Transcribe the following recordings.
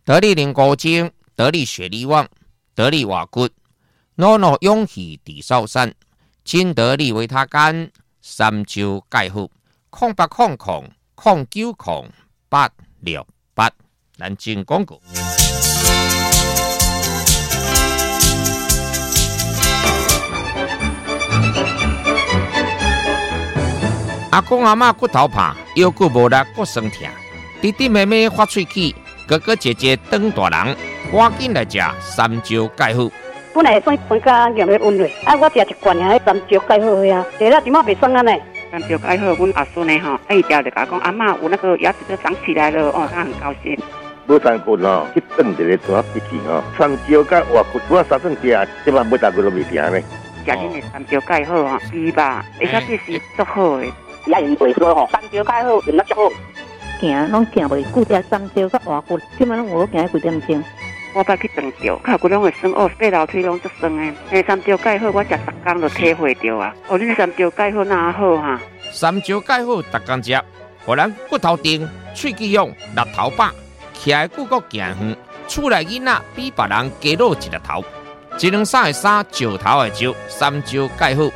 得力灵骨精，得力血力旺，得力瓦骨，诺诺勇气地少山，金得力维他干，三焦钙护，0800090868，咱进广告。阿公阿嬷骨头怕，腰骨无力，骨酸痛，弟弟妹妹发喙齿，哥哥姐姐长大人，赶紧来吃三焦钙护。 本来酸酸甲咸咧温热，我食一罐遐三焦钙好呀，食了即马袂酸啊呢。 三焦钙好，阮阿孙呢吼，伊条就甲讲阿嬷有那个牙齿都长起来了哦，他很高兴。 无三棍吼，去炖一个大笔记吼，三焦甲活骨，我三顿食，即马每大个都未停呢。 食恁的三焦钙好吼，猪吧，而且这是足好的。 也用袂说吼，三焦钙好，用得足好。 行拢行袂久，食三焦甲活骨，即马拢有行几点钟。 我捌去长照，脚骨拢会酸，哦，爬楼梯拢足酸的。迄三焦钙好，我食10天就体会到啊。哦，恁三焦钙好哪好哈？ 三焦钙好，逐工食，互咱骨头硬、喙齿勇、力头饱，徛的久阁行远，厝内囡仔比别人加露一粒头。一两三的三，石头的石，三焦钙好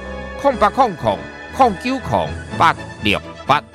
，0800090868。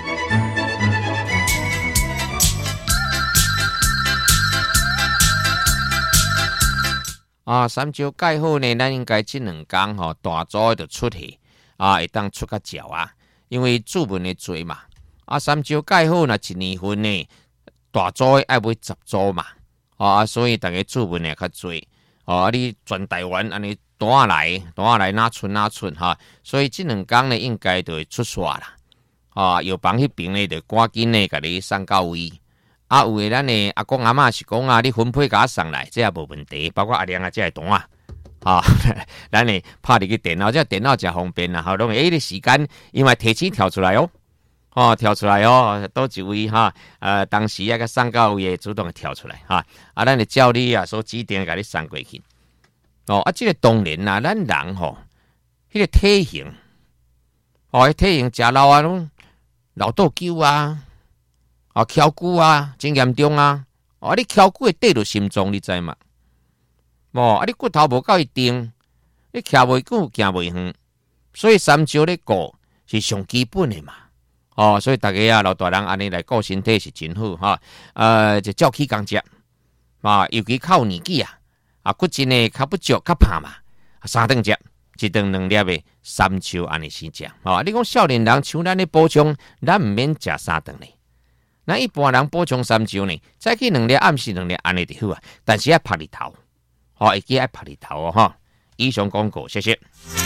三焦钙好呢，咱应该这2天吼，大组就出去会当出个照啊，因为注文的多嘛。三焦钙好，那1年份呢，大组的爱买10组嘛。所以大家注文呢较多。你全台湾安尼单下来哪寸哈，所以这2天呢应该就会出煞啦。药房迄边呢就赶紧呢，甲你送到位。有诶，咱诶阿公阿嬷是讲你分配甲送来，这也无问题。包括阿亮这个单咱诶拍入去电脑，这电脑真方便啦。拢会迄时间，因为提前跳出来跳出来倒一位当时个送到位主动跳出来咱诶照你所指定甲你送过去。这个当然啦，咱人迄个体型，体型食老拢老倒球翘骨真严重你翘骨会跌到心脏，你知嘛？你骨头无够定，你徛袂久，行袂远，所以三焦咧顾是上基本的嘛。所以大家老大人安尼来顾身体是真好就照起工食尤其靠年纪骨质呢较不足较胖嘛，3顿食，1顿2粒的三焦安尼先食你讲少年人像咱咧补充，咱毋免食3顿咧。咱一般人补充三焦呢，早起2粒，暗时2粒，安尼就好但是要晒日头，会记要晒日头以上广告，谢谢。